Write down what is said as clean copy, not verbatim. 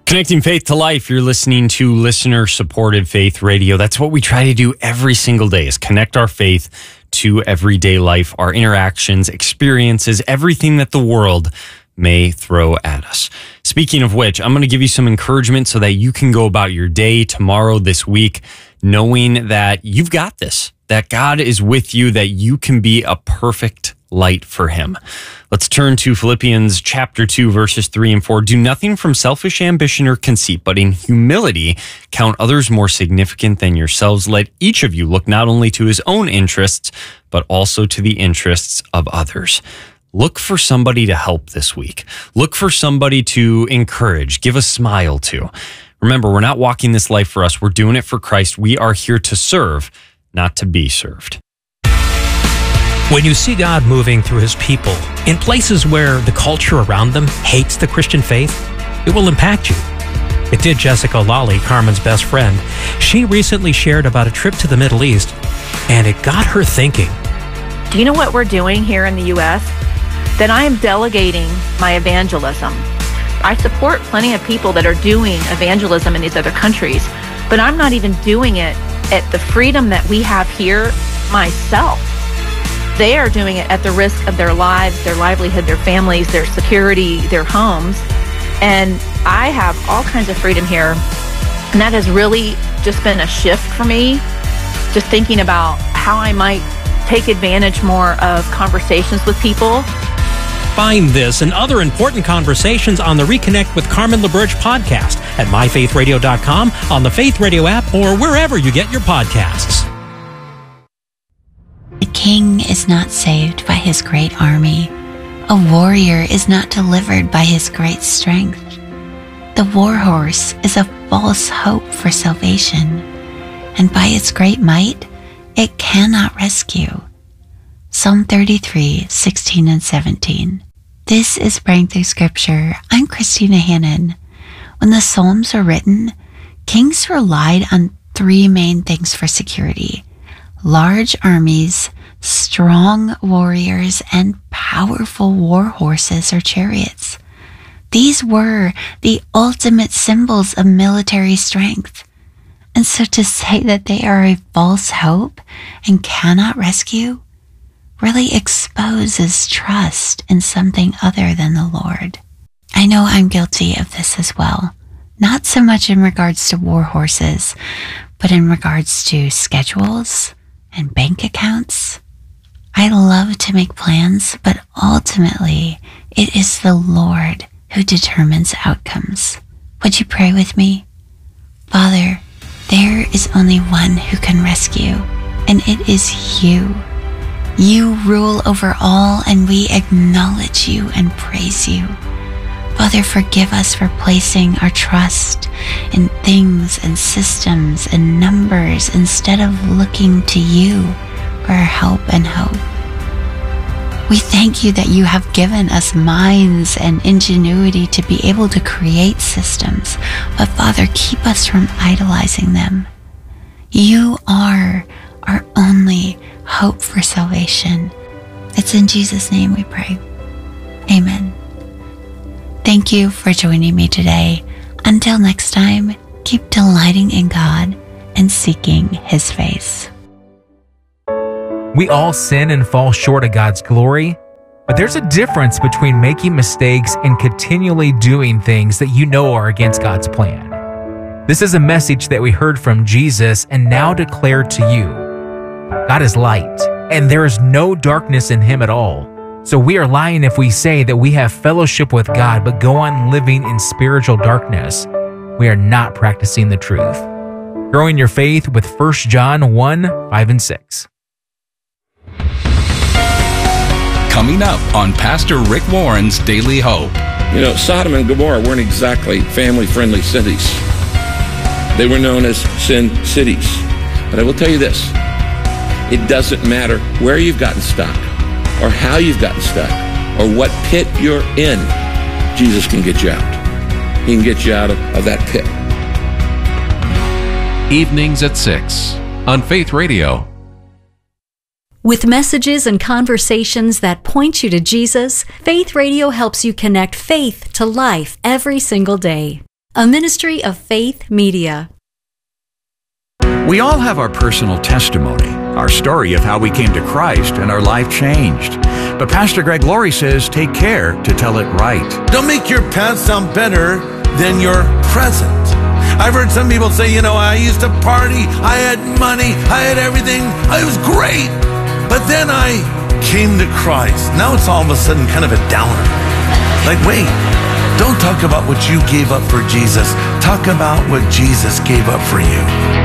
Connecting faith to life. You're listening to listener-supported faith radio. That's what we try to do every single day, is connect our faith to everyday life, our interactions, experiences, everything that the world may throw at us. Speaking of which, I'm going to give you some encouragement so that you can go about your day tomorrow, this week, knowing that you've got this, that God is with you, that you can be a perfect light for him. Let's turn to Philippians chapter 2, verses 3 and 4. Do nothing from selfish ambition or conceit, but in humility count others more significant than yourselves. Let each of you look not only to his own interests, but also to the interests of others. Look for somebody to help this week. Look for somebody to encourage, give a smile to. Remember, we're not walking this life for us. We're doing it for Christ. We are here to serve, not to be served. When you see God moving through his people in places where the culture around them hates the Christian faith, it will impact you. It did Jessica Lawley, Carmen's best friend. She recently shared about a trip to the Middle East, and it got her thinking. Do you know what we're doing here in the U.S.? That I am delegating my evangelism. I support plenty of people that are doing evangelism in these other countries, but I'm not even doing it at the freedom that we have here myself. They are doing it at the risk of their lives, their livelihood, their families, their security, their homes. And I have all kinds of freedom here. And that has really just been a shift for me, just thinking about how I might take advantage more of conversations with people. Find this and other important conversations on the Reconnect with Carmen LaBerge podcast at myfaithradio.com, on the Faith Radio app, or wherever you get your podcasts. The king is not saved by his great army. A warrior is not delivered by his great strength. The war horse is a false hope for salvation, and by its great might, it cannot rescue. Psalm 33, 16 and 17. This is Praying Through Scripture. I'm Christina Hannon. When the Psalms were written, kings relied on three main things for security: large armies, strong warriors, and powerful war horses or chariots. These were the ultimate symbols of military strength. And so to say that they are a false hope and cannot rescue really exposes trust in something other than the Lord. I know I'm guilty of this as well. Not so much in regards to war horses, but in regards to schedules and bank accounts. I love to make plans, but ultimately it is the Lord who determines outcomes. Would you pray with me? Father, there is only one who can rescue, and it is you. You rule over all, and we acknowledge you and praise you. Father, forgive us for placing our trust in things and systems and numbers instead of looking to you for our help and hope. We thank you that you have given us minds and ingenuity to be able to create systems, but Father, keep us from idolizing them. You are our only hope for salvation. It's in Jesus' name we pray. Amen. Thank you for joining me today. Until next time, keep delighting in God and seeking his face. We all sin and fall short of God's glory, but there's a difference between making mistakes and continually doing things that you know are against God's plan. This is a message that we heard from Jesus and now declare to you. God is light, and there is no darkness in him at all. So we are lying if we say that we have fellowship with God but go on living in spiritual darkness. We are not practicing the truth. Growing your faith with 1 John 1, 5 and 6. Coming up on Pastor Rick Warren's Daily Hope. You know, Sodom and Gomorrah weren't exactly family-friendly cities. They were known as sin cities. But I will tell you this, it doesn't matter where you've gotten stuck or how you've gotten stuck or what pit you're in, Jesus can get you out. He can get you out of that pit. Evenings at 6 on Faith Radio. With messages and conversations that point you to Jesus, Faith Radio helps you connect faith to life every single day. a ministry of Faith Media. We all have our personal testimony, our story of how we came to Christ and our life changed. But Pastor Greg Laurie says take care to tell it right. Don't make your past sound better than your present. I've heard some people say, I used to party, I had money, I had everything, it was great. But then I came to Christ. Now it's all of a sudden kind of a downer. Like, wait, don't talk about what you gave up for Jesus. Talk about what Jesus gave up for you.